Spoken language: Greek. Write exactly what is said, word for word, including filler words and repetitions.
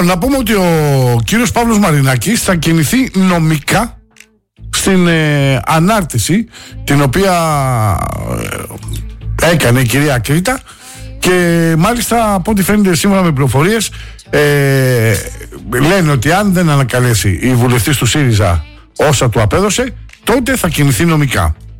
Λοιπόν, να πούμε ότι ο κύριος Παύλος Μαρινάκης θα κινηθεί νομικά στην ε, ανάρτηση την οποία ε, έκανε η κυρία Κρήτα, και μάλιστα από ό,τι φαίνεται σήμερα με πληροφορίες ε, λένε ότι αν δεν ανακαλέσει η βουλευτής του ΣΥΡΙΖΑ όσα του απέδωσε, τότε θα κινηθεί νομικά.